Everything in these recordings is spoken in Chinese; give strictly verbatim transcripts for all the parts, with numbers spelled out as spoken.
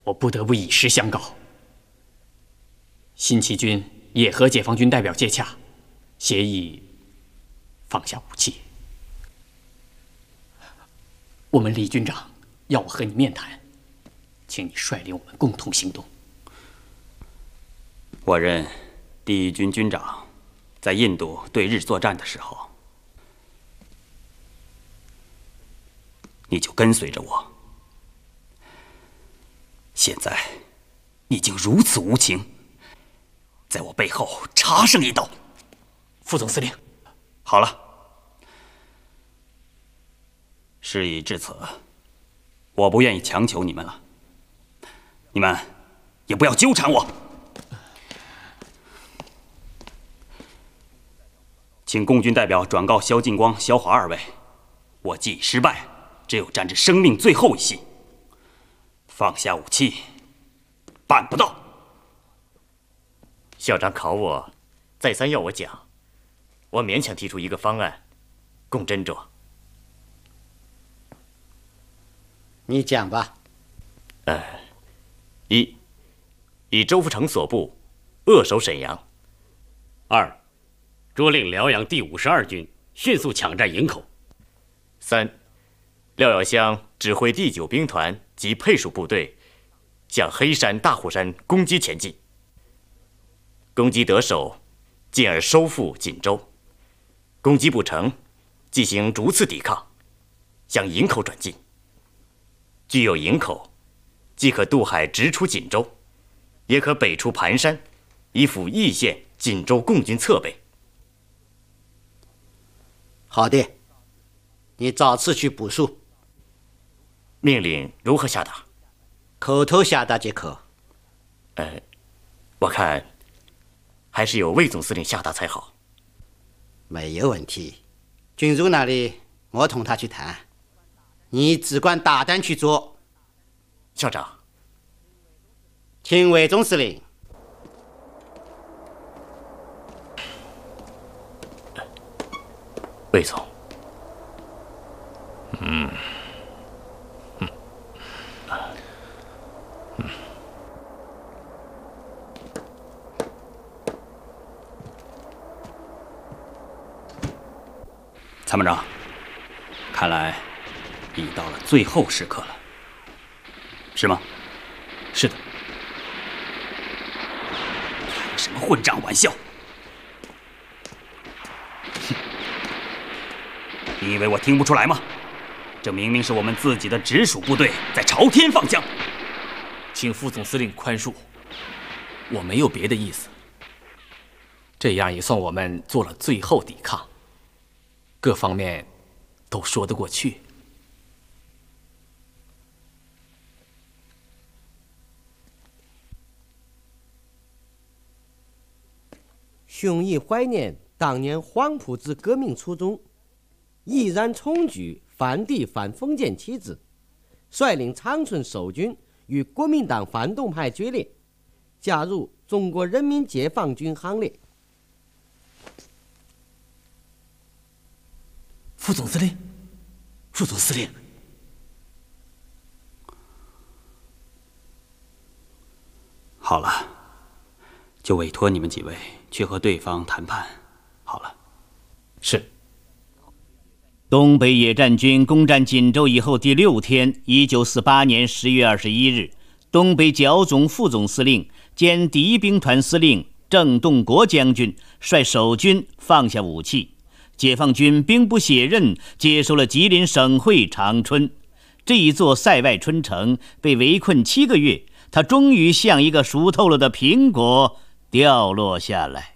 我不得不以实相告。新七军也和解放军代表接洽，协议放下武器。我们李军长要我和你面谈，请你率领我们共同行动。 我任第一军军长，在印度对日作战的时候，你就跟随着我。现在，你竟如此无情，在我背后插上一刀。 副总司令， 好了，事已至此，我不愿意强求你们了。你们也不要纠缠我。请共军代表转告萧劲光、萧华二位，我既已失败，只有战至生命最后一息。放下武器，办不到。 校长考我，再三要我讲，我勉强提出一个方案，供斟酌。 你讲吧。 呃，一，以周福成所部扼守沈阳。 二，着令辽阳第五十二军迅速抢占营口。 三，廖耀湘指挥第九兵团及配属部队向黑山、大虎山攻击前进。攻击得手，进而收复锦州；攻击不成，进行逐次抵抗，向营口转进。具有营口，既可渡海直出锦州，也可北出盘山，以辅义县、锦州共军侧背。 好的，你早次去部署。 命令如何下达？ 口头下达即可。 呃，我看还是由魏总司令下达才好。 没有问题，军务那里我同他去谈，你只管大胆去做。 校长， 请魏总司令。 魏总。 嗯。 参谋长，看来已到了最后时刻了，是吗？ 是的。 开什么混账玩笑！你以为我听不出来吗？这明明是我们自己的直属部队在朝天放枪。 请副总司令宽恕，我没有别的意思。这样也算我们做了最后抵抗，各方面都说得过去。 兄亦怀念当年黄埔之革命初衷，毅然重举反帝反封建旗帜，率领长春守军与国民党反动派决裂，加入中国人民解放军行列。 副总司令，副总司令， 好了，就委托你们几位去和对方谈判。好了。 是。 东北野战军攻占锦州以后第六天，一九四八年十月二十一日，东北剿总副总司令兼第一兵团司令郑洞国将军率守军放下武器，解放军兵不血刃接收了吉林省会长春。这一座塞外春城被围困七个月，它终于像一个熟透了的苹果掉落下来。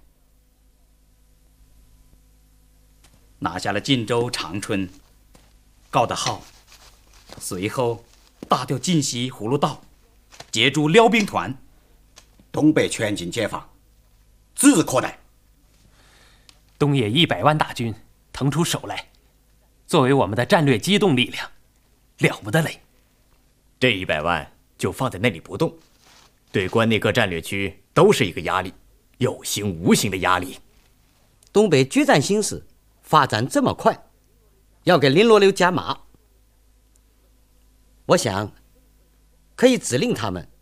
拿下了晋州、长春，高德浩随后大调进袭葫芦道，截住辽兵团， 东北全境解放，指日可待。 东野一百万大军腾出手来，作为我们的战略机动力量，了不得嘞！ 这一百万就放在那里不动，对关内各战略区都是一个压力，有形无形的压力。 东北决战形势发展这么快，要给林罗流加码，我想可以指令他们